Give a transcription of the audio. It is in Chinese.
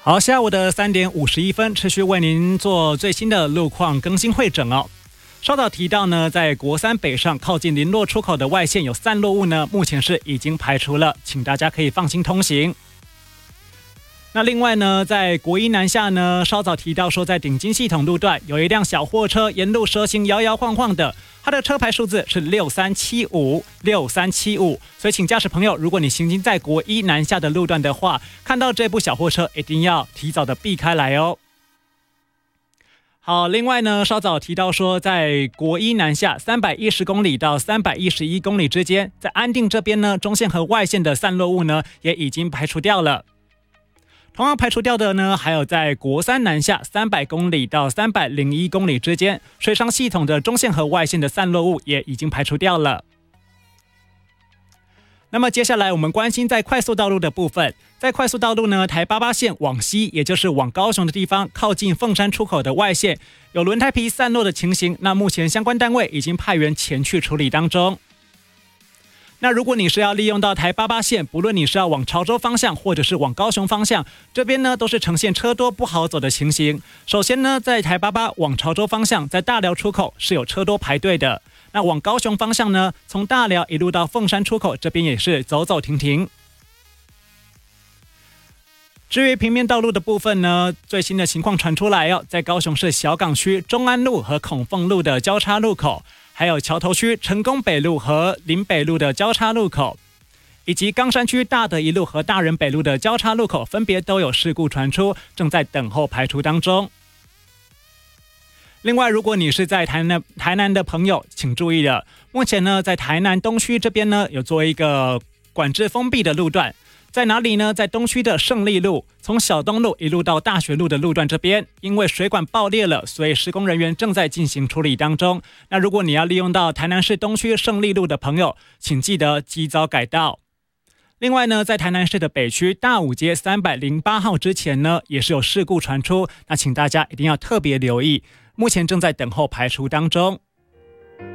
好，下午的3点51分，持续为您做最新的路况更新汇整哦。稍早提到呢，在国三北上靠近林落出口的外线有散落物呢，目前是已经排除了，请大家可以放心通行。那另外呢，在国一南下呢，稍早提到说，在顶金系统路段有一辆小货车沿路蛇行摇摇晃晃的，它的车牌数字是6375，所以请驾驶朋友，如果你行经在国一南下的路段的话，看到这部小货车一定要提早的避开来哦。好，另外呢，稍早提到说，在国一南下310公里到311公里之间，在安定这边呢，中线和外线的散落物呢，也已经排除掉了。同样排除掉的呢，还有在国三南下300公里到301公里之间，水上系统的中线和外线的散落物也已经排除掉了。那么接下来我们关心在快速道路的部分，在快速道路呢，台88线往西，也就是往高雄的地方，靠近凤山出口的外线有轮胎皮散落的情形，那目前相关单位已经派员前去处理当中。那如果你是要利用到台88线，不论你是要往潮州方向或者是往高雄方向，这边呢都是呈现车多不好走的情形。首先呢，在台88往潮州方向，在大寮出口是有车多排队的。那往高雄方向呢，从大寮一路到凤山出口，这边也是走走停停。至于平面道路的部分呢，最新的情况传出来哦，在高雄市小港区中安路和孔凤路的交叉路口，还有桥头区成功北路和林北路的交叉路口，以及冈山区大德一路和大仁北路的交叉路口，分别都有事故传出，正在等候排除当中。另外，如果你是在台南的朋友，请注意了，目前呢，在台南东区这边呢，有做一个管制封闭的路段。在哪里呢？在东区的胜利路，从小东路一路到大学路的路段这边，因为水管爆裂了，所以施工人员正在进行处理当中。那如果你要利用到台南市东区胜利路的朋友，请记得及早改道。另外呢，在台南市的北区大武街308号之前呢，也是有事故传出，那请大家一定要特别留意，目前正在等候排除当中。